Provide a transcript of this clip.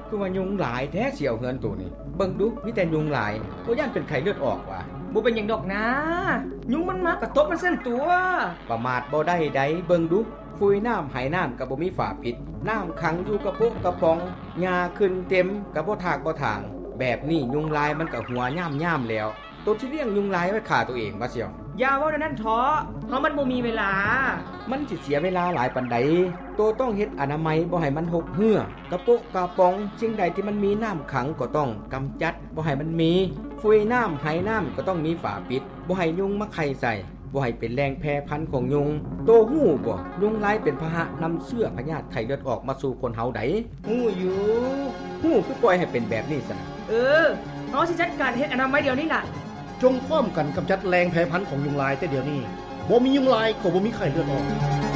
คือว่ายุงหลายแท้เสี่ยวเฮือนตัวนี้เบิ่งดูมีแต่ยุงหลายบ่ย่านเป็นไข้เลือดออกว่ะบ่เป็นหยังดอกนะยุงมันมากระตบมันเส้นตัวประมาทบ่ได้ใดเบิ่งดูฟุยน้ำไหน้ำก็บ่มีฝาปิดน้ำขังอยู่กระโปะกระป๋องหญ้าขึ้นเต็มก็บ่ทากบ่ทางแบบนี้ยุงลายมันก็หัวย่ามๆแล้วตัวที่เลี้ยงยุงลายไว้ฆ่าตัวเองว่าเสี่ยวอย่าเว้านั่นท้อเพราะมันบ่มีเวลามันสิเสียเวลาหลายปานใดตัวต้องเฮ็ดอนามัยบ่ให้มันหกเหือกระโปะกระป๋องสิ่งใดที่มันมีน้ำขังก็ต้องกำจัดบ่ให้มันมีฟุยน้ำไหน้ำก็ต้องมีฝาปิดบ่ให้ยุงมาไข่ใส่บ่ให้เป็นแรงแพร่พันธุ์ของยุงโตฮู้บ่ยุงลายเป็นพาหะนำเชื้อพยาธิไข้เลือดออกมาสู่คนเฮาได้ฮู้อยู่ฮู้คือปล่อยให้เป็นแบบนี้ซะเฮาสิจัดการเฮ็ดอนามัยเดี๋ยวนี้ล่ะจงพร้อมกันกำจัดแรงแพร่พันธุ์ของยุงลายแต่เดี๋ยวนี้บ่มียุงลายก็บ่มีไข้เลือดออก